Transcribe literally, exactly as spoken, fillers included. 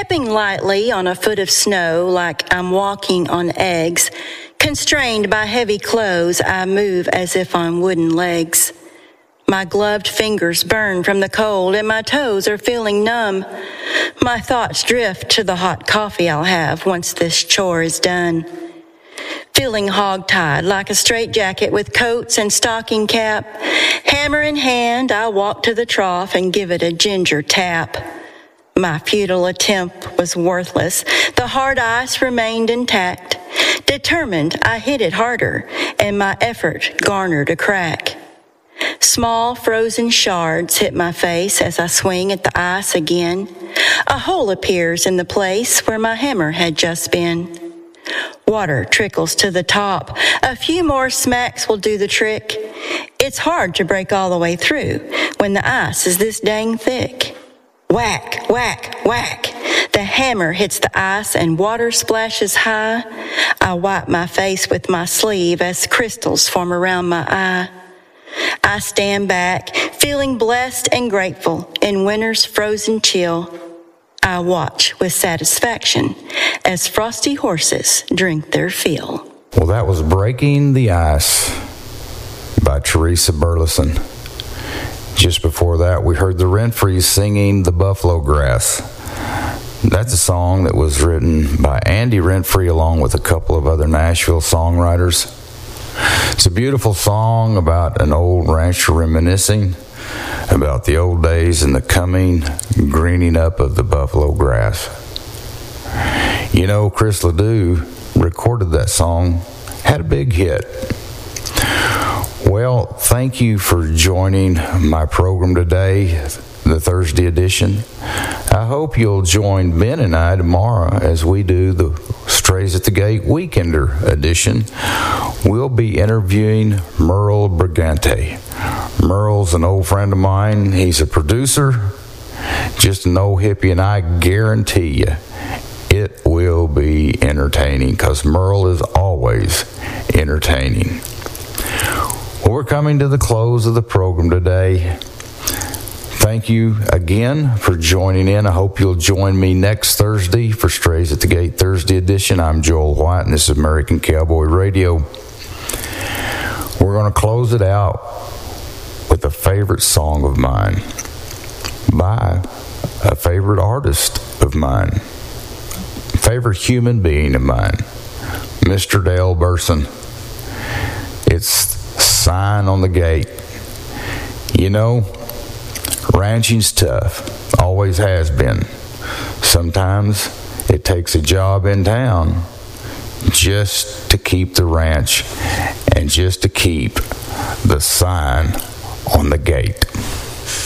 Stepping lightly on a foot of snow like I'm walking on eggs, constrained by heavy clothes, I move as if on wooden legs. My gloved fingers burn from the cold and my toes are feeling numb. My thoughts drift to the hot coffee I'll have once this chore is done. Feeling hog-tied like a straitjacket with coats and stocking cap, hammer in hand, I walk to the trough and give it a ginger tap. My futile attempt was worthless. The hard ice remained intact. Determined, I hit it harder, and my effort garnered a crack. Small frozen shards hit my face as I swing at the ice again. A hole appears in the place where my hammer had just been. Water trickles to the top. A few more smacks will do the trick. It's hard to break all the way through when the ice is this dang thick. Whack, whack, whack. The hammer hits the ice and water splashes high. I wipe my face with my sleeve as crystals form around my eye. I stand back, feeling blessed and grateful in winter's frozen chill. I watch with satisfaction as frosty horses drink their fill. Well, that was Breaking the Ice by Teresa Burleson. Just before that, we heard the Renfrees singing The Buffalo Grass. That's a song that was written by Andy Renfree along with a couple of other Nashville songwriters. It's a beautiful song about an old rancher reminiscing about the old days and the coming greening up of the buffalo grass. You know, Chris Ledoux recorded that song, had a big hit. Well, thank you for joining my program today, the Thursday edition. I hope you'll join Ben and I tomorrow as we do the Strays at the Gate Weekender edition. We'll be interviewing Merle Brigante. Merle's an old friend of mine. He's a producer, just an old hippie, and I guarantee you it will be entertaining because Merle is always entertaining. Well, we're coming to the close of the program today. Thank you again for joining in. I hope you'll join me next Thursday for Strays at the Gate Thursday edition. I'm Joel White, and this is American Cowboy Radio. We're going to close it out with a favorite song of mine by a favorite artist of mine, favorite human being of mine, Mister Dale Burson. It's Sign on the Gate. You know, ranching's tough, always has been. Sometimes it takes a job in town just to keep the ranch and just to keep the sign on the gate.